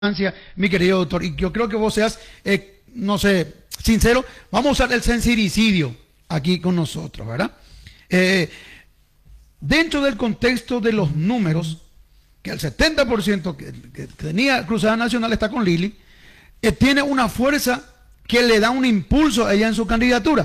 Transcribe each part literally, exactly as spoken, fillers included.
mi querido doctor, y yo creo que vos seas, eh, no sé, sincero. Vamos a usar el sincericidio aquí con nosotros, ¿verdad? Eh, dentro del contexto de los números, que el setenta por ciento que, que tenía Cruzada Nacional está con Lili, eh, tiene una fuerza que le da un impulso a ella en su candidatura.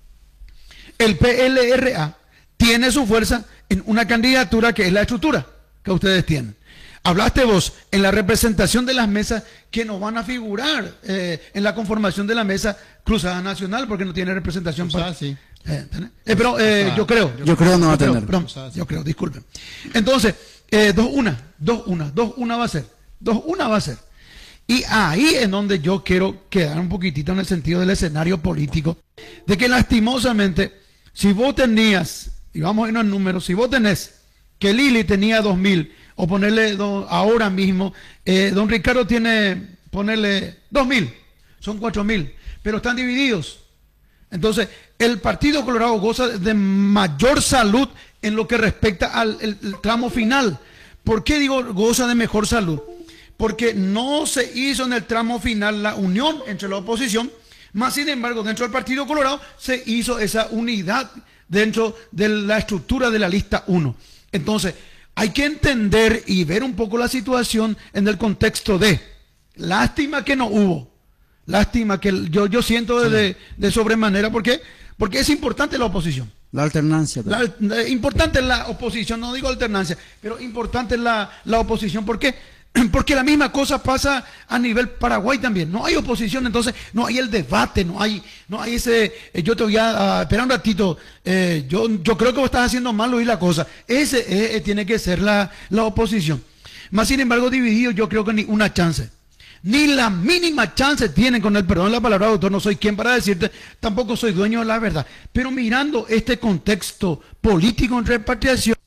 El P L R A tiene su fuerza en una candidatura que es la estructura que ustedes tienen. Hablaste vos en la representación de las mesas que no van a figurar eh, en la conformación de la mesa Cruzada Nacional porque no tiene representación. O sea, para... sí. Eh, eh, pero eh, o sea, yo creo. Yo, yo creo no va a tener. Creo, perdón, o sea, sí. Yo creo, disculpen. Entonces, eh, dos una, dos una, dos una va a ser. Dos una va a ser. Y ahí es donde yo quiero quedar un poquitito en el sentido del escenario político, de que lastimosamente, si vos tenías, y vamos a irnos en números, si vos tenés que Lili tenía dos mil, o ponerle do, ahora mismo, eh, don Ricardo tiene, ponerle dos mil, son cuatro mil, pero están divididos. Entonces, el Partido Colorado goza de mayor salud en lo que respecta al el, el tramo final. ¿Por qué digo goza de mejor salud? Porque no se hizo en el tramo final la unión entre la oposición, más sin embargo, dentro del Partido Colorado se hizo esa unidad dentro de la estructura de la lista uno. Entonces, hay que entender y ver un poco la situación en el contexto de lástima que no hubo, lástima que yo, yo siento de, de, de sobremanera, ¿por qué? Porque es importante la oposición. La alternancia. La, la, importante es la oposición, no digo alternancia, pero importante es la, la oposición. ¿Por qué? Porque la misma cosa pasa a nivel Paraguay también. No hay oposición, entonces no hay el debate, no hay, no hay ese. Eh, yo te voy a uh, esperar un ratito. Eh, yo, yo creo que vos estás haciendo mal oír la cosa. Ese eh, tiene que ser la, la oposición. Más sin embargo, dividido, yo creo que ni una chance. Ni la mínima chance tienen, con el perdón de la palabra, doctor. No soy quien para decirte, tampoco soy dueño de la verdad. Pero mirando este contexto político en repatriación.